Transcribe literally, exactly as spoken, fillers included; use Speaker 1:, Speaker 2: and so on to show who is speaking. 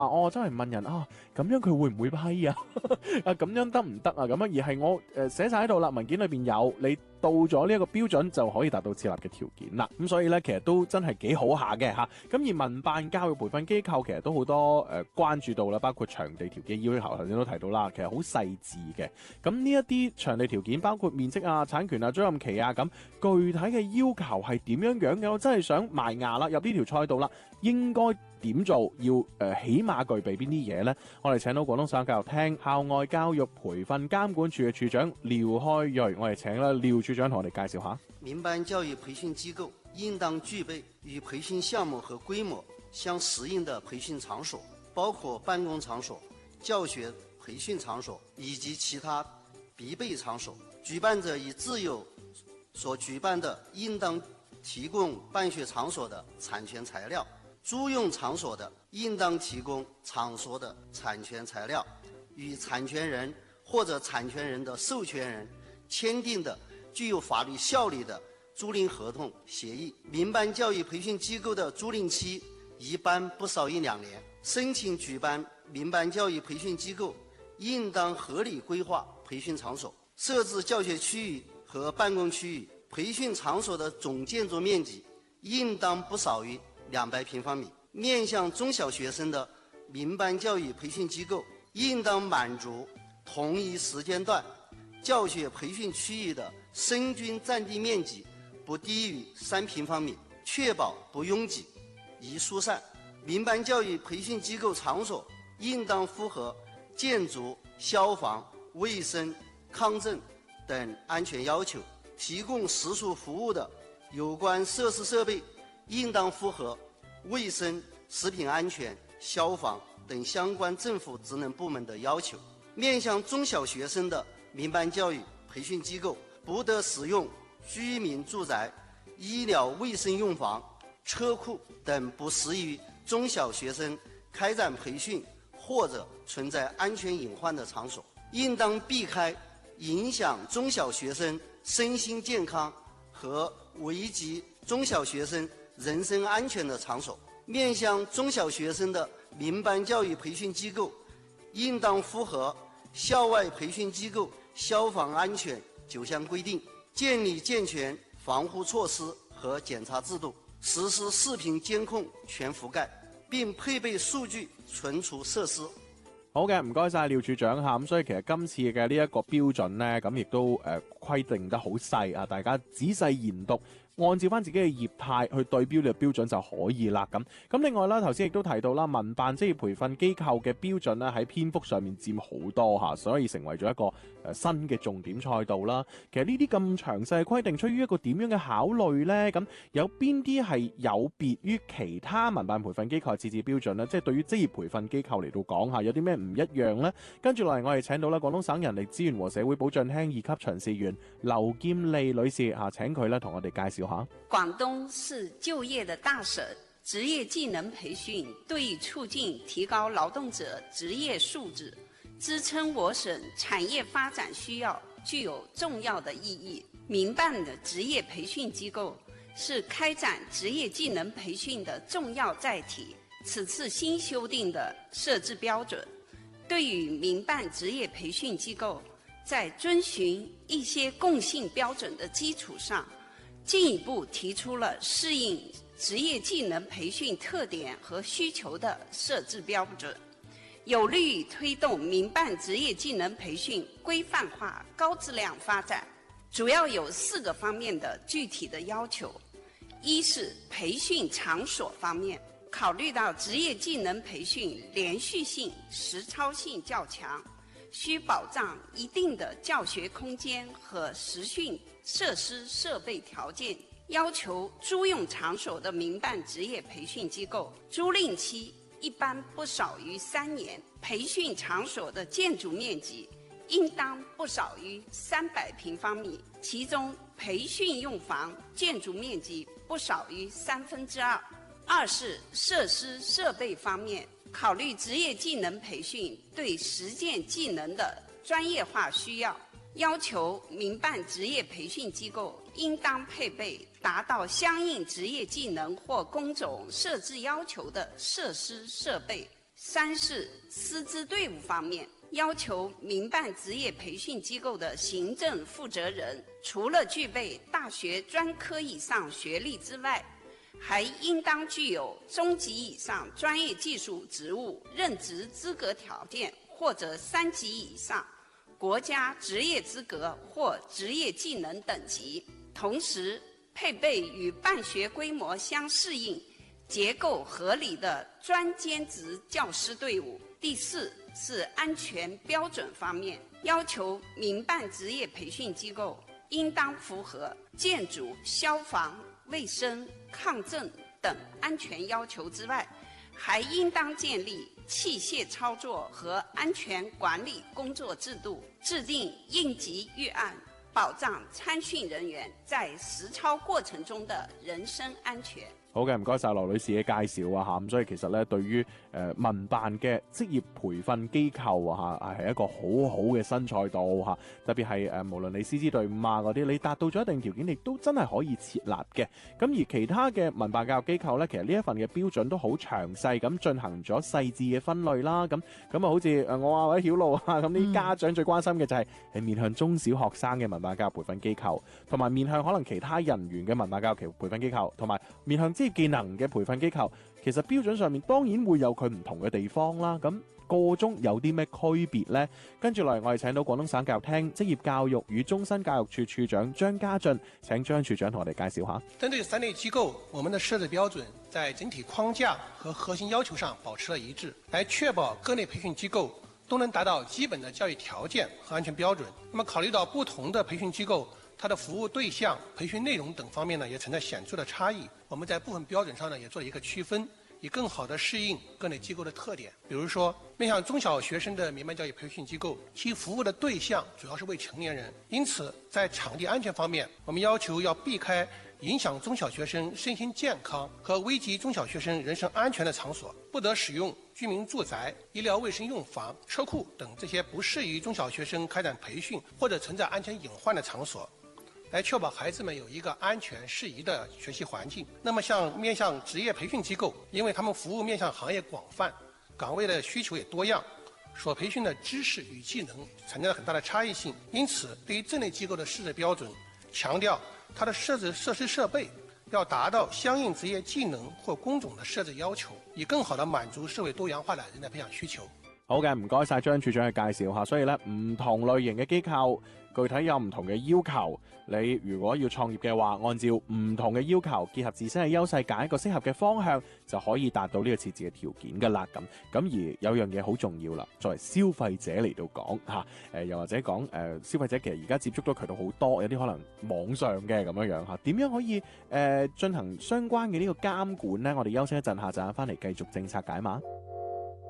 Speaker 1: 啊，我真係問人啊，咁樣佢會唔會批啊？啊，咁樣得唔得啊？咁樣而係我誒寫晒喺度啦，文件裏邊有，你到咗呢一個標準就可以達到設立嘅條件啦。咁所以咧，其實都真係幾好下嘅吓。咁而民辦教育培訓機構其實都好多誒、呃、關注到啦，包括場地條件要求，頭先都提到啦，其實好細緻嘅。咁呢一啲場地條件包括面積啊、產權啊、租賃期啊，咁具體嘅要求係點樣樣嘅？我真係想埋牙啦，入呢條賽道啦，應該點做？要誒、呃、起碼具備邊啲嘢呢？我哋請到廣東省教育廳校外教育培訓監管處嘅處長廖開銳，我哋請啦廖處長同我哋介紹下。
Speaker 2: 民辦教育培訓機構應當具備與培訓項目和規模相適應的培訓場所，包括辦公場所、教學培訓場所以及其他必備場所。舉辦者以自有所舉辦的，應當提供辦學場所的產權材料；租用場所的，應當提供場所的產權材料，與產權人或者產權人的授權人簽訂的具有法律效力的租賃合同協議。民辦教育培訓機構的租賃期一般不少於兩年。申請舉辦民辦教育培訓機構應當合理規劃培訓場所，設置教學區域和辦公區域。培訓場所的總建築面積應當不少於兩百平方米。面向中小學生的民辦教育培訓機構應當滿足同一時間段教學培訓區域的生均佔地面積不低於三平方米，確保不擁擠、宜疏散。民辦教育培訓機構場所應當符合建築、消防、衛生、抗震等安全要求。提供食宿服務的有關設施設備應當符合衛生、食品安全、消防等相關政府職能部門的要求。面向中小學生的民辦教育培訓機構不得使用居民住宅、醫療衛生用房、車庫等不適宜中小學生開展培訓或者存在安全隱患的場所，應當避開影響中小學生身心健康和危及中小學生人身安全的場所。面向中小學生的民辦教育培訓機構應當符合校外培訓機構消防安全九項規定，建立健全防護措施和檢查制度，實施視頻監控全覆蓋，並配備數據存儲設施。
Speaker 1: 好嘅，唔該晒廖處長吓，咁所以其實今次嘅呢一個標準呢，咁亦都誒規定得好細啊，大家仔細研讀，按照翻自己嘅業態去對標呢個標準就可以啦。咁咁另外啦，頭先亦都提到啦，民辦職業培訓機構嘅標準咧喺篇幅上面佔好多吓，所以成為咗一個誒新嘅重點賽道啦。其實呢啲咁詳細嘅規定，出於一個點樣嘅考慮呢？咁有邊啲係有別於其他民辦培訓機構嘅自治標準呢？即係對於職業培訓機構嚟到講下，有啲咩唔一樣呢？跟住落嚟，我哋請到啦廣東省人力資源和社會保障廳二級巡視員劉劍利女士吓，請佢咧同我哋介紹下。
Speaker 3: 廣東是就業的大省，職業技能培訓對促進提高勞動者職業素質、支撐我省產業發展需要具有重要的意義。民辦的職業培訓機構是開展職業技能培訓的重要載體。此次新修訂的設置標準，對於民辦職業培訓機構在遵循一些共性標準的基礎上，進一步提出了適應職業技能培訓特點和需求的設置標準，有利於推動民辦職業技能培訓規範化、高質量發展。主要有四個方面的具體的要求：一是培訓場所方面，考慮到職業技能培訓連續性、實操性較強，需保障一定的教學空間和實訓設施設備條件，要求租用場所的民辦職業培訓機構租賃期一般不少於三年，培訓場所的建築面積應當不少於三百平方米，其中培訓用房建築面積不少於三分之二。二是設施設備方面，考慮職業技能培訓對實踐技能的專業化需要，要求民辦職業培訓機構應當配備達到相應職業技能或工種設置要求的設施設備。 三是师资队伍方面，要求民办职业培训机构的行政负责人，除了具备大学专科以上学历之外，还应当具有中级以上专业技术职务任职资格条件，或者三级以上国家职业资格或职业技能等级，同时配备与办学规模相适应、结构合理的专兼职教师队伍。第四是安全标准方面，要求民办职业培训机构应当符合建筑、消防、卫生、抗震等安全要求之外，还应当建立器械操作和安全管理工作制度，制定应急预案，保障参训人员在实操過程中的人身安全。
Speaker 1: 好嘅，唔該晒羅女士嘅介紹啊嚇，咁所以其實咧對於誒、呃、民辦嘅職業培訓機構啊嚇，係一個好好嘅新賽道嚇，特別係誒、呃、無論你師資隊伍啊嗰啲，你達到咗一定條件，亦都真係可以設立嘅。咁而其他嘅民辦教育機構咧，其實呢一份嘅標準都好詳細咁進行咗細緻嘅分類啦。咁咁啊，好似誒我啊或者曉露啊咁啲家長最關心嘅就係係面向中小學生嘅民辦教育培訓機構，同埋面向可能其他人員嘅民辦教育培訓機構，同埋面向職業技能嘅培訓機構，其實標準上面當然會有佢唔同嘅地方啦。咁個中有啲咩區別呢？跟住落嚟，我哋請到廣東省教育廳職業教育與終身教育處處長張家俊，請張處長同我哋介紹下。
Speaker 4: 針對三類機構，我們的設置標準在整體框架和核心要求上保持了一致，來確保各類培訓機構都能達到基本的教育條件和安全標準。那麼考慮到不同的培訓機構，它的服務對象、培訓內容等方面呢，也存在顯著的差異。我們在部分標準上呢，也做了一個區分，以更好地適應各類機構的特點。比如說，面向中小學生的民辦教育培訓機構，其服務的對象主要是未成年人，因此在場地安全方面，我們要求要避開影響中小學生身心健康和危及中小學生人身安全的場所，不得使用居民住宅、醫療衛生用房、車庫等這些不適宜中小學生開展培訓或者存在安全隱患的場所，來確保孩子們有一個安全適宜的學習環境。那麼像面向職業培訓機構，因為他們服務面向行業廣泛，崗位的需求也多樣，所培訓的知識與技能存在了很大的差異性，因此對於這類機構的設置標準，強調它的設置設施設備要達到相應職業技能或工種的設置要求，以更好地滿足社會多元化的人才培養需求。
Speaker 1: 好嘅，唔該晒張處長嘅介紹下。所以咧，唔同類型嘅機構具體有唔同嘅要求。你如果要創業嘅話，按照唔同嘅要求，結合自身嘅優勢，揀一個適合嘅方向，就可以達到呢個設置嘅條件㗎啦。咁咁而有樣嘢好重要啦，作為消費者嚟到講嚇，誒又或者講誒、呃、消費者其實而家接觸到渠道好多，有啲可能網上嘅咁樣樣嚇，點樣可以誒、呃、進行相關嘅呢個監管呢？我哋休息一陣，下陣翻嚟繼續政策解碼。